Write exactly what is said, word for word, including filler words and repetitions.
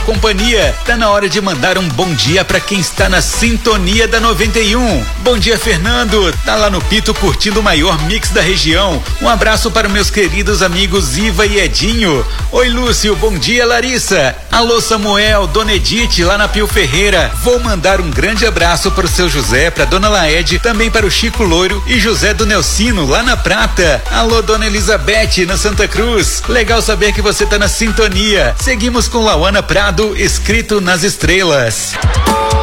companhia. Tá na hora de mandar um bom dia pra quem está na sintonia da noventa e um. Bom dia, Fernando. Tá lá no Pito curtindo o maior mix da região. Um abraço para meus queridos amigos Iva e Edinho. Oi, Lúcio. Bom dia, Larissa. Alô, Samuel, Dona Edith, lá na Pio Ferreira. Vou mandar um grande abraço para o seu José, para Dona Laede, também para o Chico Loiro e José do Nelcino, lá na Prata. Alô, Dona Elizabeth, na Santa Cruz. Legal saber que você tá na sintonia. Seguimos com Lauana Prado, escrito nas estrelas.